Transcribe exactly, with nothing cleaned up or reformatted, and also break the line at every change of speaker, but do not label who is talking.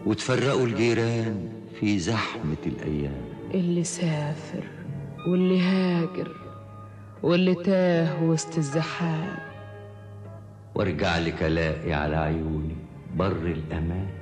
وتفرقوا الجيران في زحمة الأيام.
اللي سافر واللي هاجر واللي تاه وسط الزحام،
وارجع لك الاقي على عيوني بر الأمان.